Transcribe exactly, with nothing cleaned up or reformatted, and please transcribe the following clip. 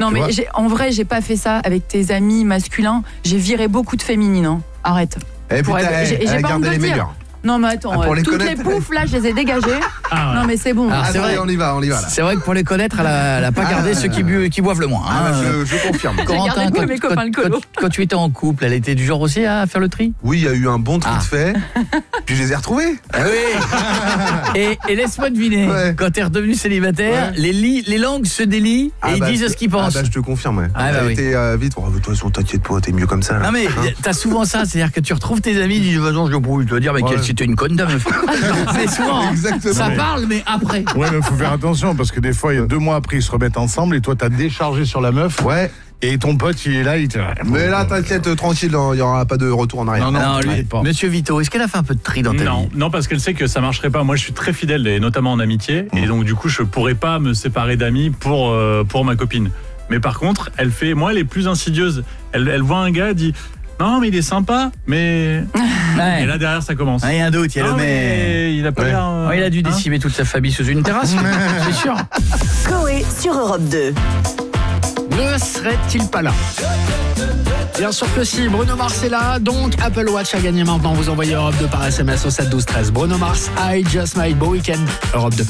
Non, Tu mais vois j'ai, en vrai, j'ai pas fait ça avec tes amis masculins. J'ai viré beaucoup de féminines. Hein. Arrête. Eh Pour putain, être- j'ai- elle j'ai a pas gardé honte de les le dire. meilleurs. Non, mais attends, Ah, pour euh, les toutes connaître. les poufs, là, je les ai dégagées. Ah ouais. Non, mais c'est bon. Alors, Ah, c'est ça y est, vrai. on y va, on y va là. C'est vrai que pour les connaître, elle a, elle a pas Ah, gardé ceux qui, bu, qui boivent le moins. Ah, hein. je, je confirme. Corentin, gardé que quand, mes copains quand- le colo. quand- quand tu étais en couple, elle était du genre aussi à faire le tri? Oui, il y a eu un bon tri Ah. de fait. Puis je les ai retrouvés. Ah oui. Et, et laisse-moi deviner, Ouais. quand t'es redevenu célibataire, Ouais. les, li- les langues se délient et Ah ils bah, disent je- ce qu'ils pensent. Ah bah je te confirme. Ouais. Ah bah Elle oui. était euh, vite. Oh, de toute façon, t'inquiète pas, t'es mieux comme ça. Là. Non mais Hein t'as souvent ça, c'est-à-dire que tu retrouves tes amis, ils disent vas-y, je peux te dire mais Ouais. quelle c'était une conne ta meuf. C'est souvent. hein. Exactement. Ça Mais- parle mais après. Ouais, mais faut faire attention parce que des fois, il y a deux mois après, ils se remettent ensemble et toi, t'as déchargé sur la meuf. Ouais. Et ton pote, il est là, il te. Mais là, t'inquiète, euh, tranquille, il n'y aura pas de retour en arrière. Non, Non, lui, t'inquiète pas. Monsieur Vito, est-ce qu'elle a fait un peu de tri dans ta Non, vie? non, parce qu'elle sait que ça marcherait pas. Moi, je suis très fidèle, et notamment en amitié, et donc du coup, je pourrais pas me séparer d'amis pour euh, pour ma copine. Mais par contre, elle fait, moi, elle est plus insidieuse. Elle, elle voit un gars, elle dit, non, mais il est sympa, mais Ouais. et là derrière, ça commence. Ah, il y a un doute, il y a Ah, le mais. mais il a pas Ouais. l'air. euh, Oh, il a dû hein décimer toute sa famille sous une terrasse, c'est sûr. Coé sur Europe deux. Ne serait-il pas là? Bien sûr que si, Bruno Mars est là, donc Apple Watch a gagné maintenant. Vous envoyez Europe deux par S M S au sept douze treize. Bruno Mars, I Just Made Beau Weekend, Europe deux.